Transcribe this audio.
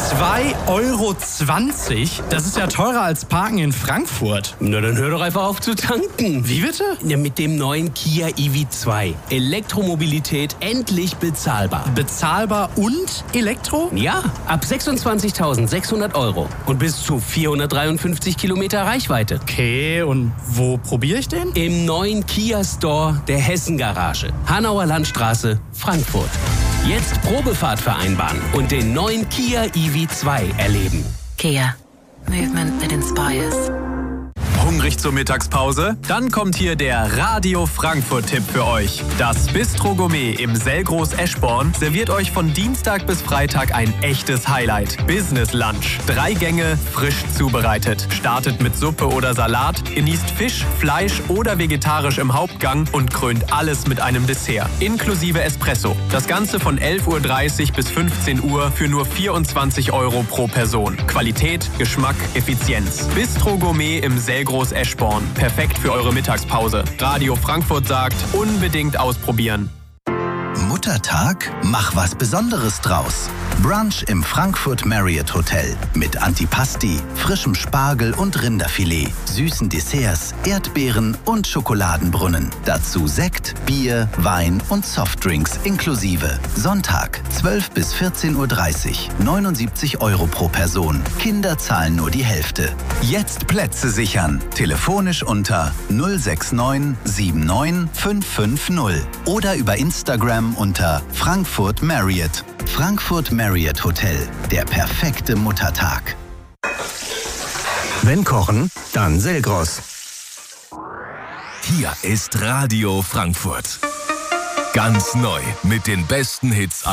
2,20 €? Das ist ja teurer als Parken in Frankfurt. Na, dann hör doch einfach auf zu tanken. Wie bitte? Ja, mit dem neuen Kia EV2. Elektromobilität endlich bezahlbar. Bezahlbar und Elektro? Ja, ab 26.600 € und bis zu 453 Kilometer Reichweite. Okay, und wo probiere ich den? Im neuen Kia Store der Hessen-Garage. Hanauer Landstraße, Frankfurt. Jetzt Probefahrt vereinbaren und den neuen Kia EV2 erleben. Kia. Movement that inspires. Hungrig zur Mittagspause? Dann kommt hier der Radio Frankfurt-Tipp für euch. Das Bistro Gourmet im Selgros Eschborn serviert euch von Dienstag bis Freitag ein echtes Highlight. Business Lunch. 3 Gänge, frisch zubereitet. Startet mit Suppe oder Salat, genießt Fisch, Fleisch oder vegetarisch im Hauptgang und krönt alles mit einem Dessert. Inklusive Espresso. Das Ganze von 11:30 Uhr bis 15 Uhr für nur 24 € pro Person. Qualität, Geschmack, Effizienz. Bistro Gourmet im Selgros Eschborn. Perfekt für eure Mittagspause. Radio Frankfurt sagt, unbedingt ausprobieren. Muttertag? Mach was Besonderes draus. Brunch im Frankfurt Marriott Hotel. Mit Antipasti, frischem Spargel und Rinderfilet, süßen Desserts, Erdbeeren und Schokoladenbrunnen. Dazu Sekt, Bier, Wein und Softdrinks inklusive. Sonntag, 12 bis 14:30 Uhr, 79 € pro Person. Kinder zahlen nur die Hälfte. Jetzt Plätze sichern. Telefonisch unter 069 79 550 oder über Instagram unter Frankfurt Marriott. Frankfurt Marriott Hotel. Der perfekte Muttertag. Wenn kochen, dann Selgros. Hier ist Radio Frankfurt. Ganz neu mit den besten Hits